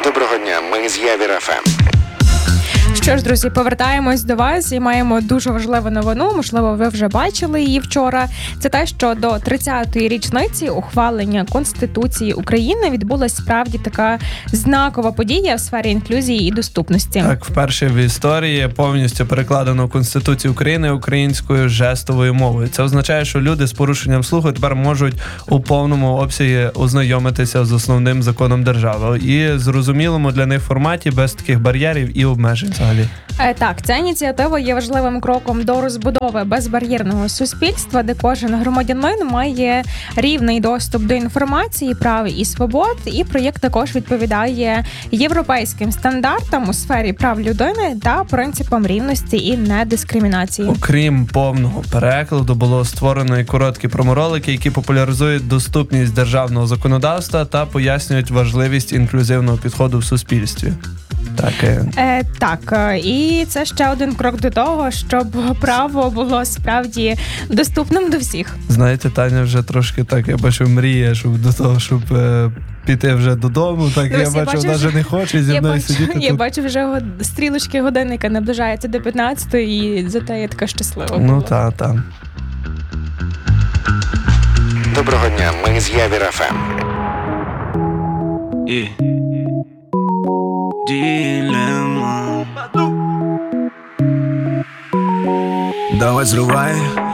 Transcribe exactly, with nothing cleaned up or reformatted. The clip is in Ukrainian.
Доброго дня, ми з Явір еф ем. Що ж, друзі, повертаємось до вас і маємо дуже важливу новину. Можливо, ви вже бачили її вчора. Це те, що до тридцятої річниці ухвалення Конституції України відбулась справді така знакова подія в сфері інклюзії і доступності. Так, вперше в історії повністю перекладено Конституцію України українською жестовою мовою. Це означає, що люди з порушенням слуху тепер можуть у повному обсязі ознайомитися з основним законом держави і зрозумілому для них форматі без таких бар'єрів і обмежень взагалі. Е, так, ця ініціатива є важливим кроком до розбудови безбар'єрного суспільства, де кожен громадянин має рівний доступ до інформації, прав і свобод. І проєкт також відповідає європейським стандартам у сфері прав людини та принципам рівності і недискримінації. Окрім повного перекладу, було створено і короткі проморолики, які популяризують доступність державного законодавства та пояснюють важливість інклюзивного підходу в суспільстві. Так, Е, так, і це ще один крок до того, щоб право було справді доступним до всіх. знаєте, Таня вже трошки так, я бачу, мріє, щоб до того, щоб е, піти вже додому. Так, Друзі, я бачу, бачу, вона вже не хоче зі Я мною бачу, сидіти я тут. бачу вже год... стрілочки годинника наближається до п'ятнадцятої, і зате я така щаслива. Ну, була. та, та. Доброго дня, ми з Явір еф ем. Yeah. Дилемма. Давай зривай